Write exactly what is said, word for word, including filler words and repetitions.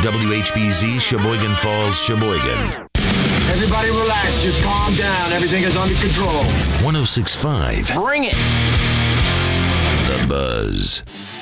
W H B Z, Sheboygan Falls, Sheboygan. Everybody relax, just calm down. Everything is under control. one oh six point five. Bring it. The Buzz.